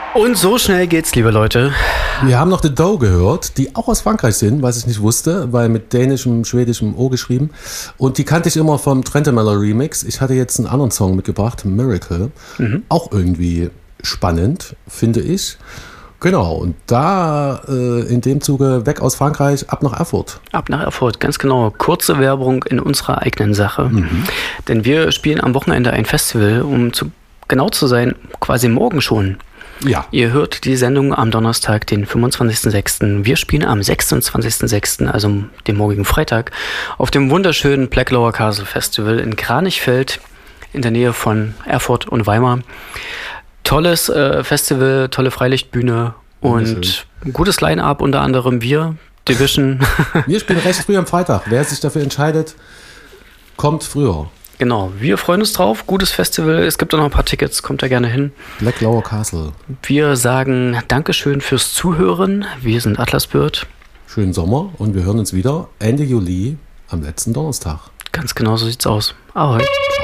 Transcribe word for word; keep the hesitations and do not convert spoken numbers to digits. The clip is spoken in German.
Und so schnell geht's, liebe Leute. Wir haben noch The Doe gehört, die auch aus Frankreich sind, was ich nicht wusste, weil mit dänischem, schwedischem O geschrieben. Und die kannte ich immer vom Trentemøller Remix. Ich hatte jetzt einen anderen Song mitgebracht, Miracle. Mhm. Auch irgendwie spannend, finde ich. Genau, und da äh, in dem Zuge weg aus Frankreich, ab nach Erfurt. Ab nach Erfurt, ganz genau. Kurze Werbung in unserer eigenen Sache. Mhm. Denn wir spielen am Wochenende ein Festival, um zu, genau zu sein, quasi morgen schon. Ja. Ihr hört die Sendung am Donnerstag, den fünfundzwanzigsten sechsten Wir spielen am sechsundzwanzigsten sechsten, also dem morgigen Freitag, auf dem wunderschönen Black Lower Castle Festival in Kranichfeld in der Nähe von Erfurt und Weimar. Tolles äh, Festival, tolle Freilichtbühne und gutes Line-Up, unter anderem wir, Division. Wir spielen recht früh am Freitag. Wer sich dafür entscheidet, kommt früher. Genau, wir freuen uns drauf. Gutes Festival. Es gibt auch noch ein paar Tickets. Kommt da gerne hin. Black Lower Castle. Wir sagen Dankeschön fürs Zuhören. Wir sind Atlas Bird. Schönen Sommer und wir hören uns wieder Ende Juli am letzten Donnerstag. Ganz genau so sieht's aus. Ahoi.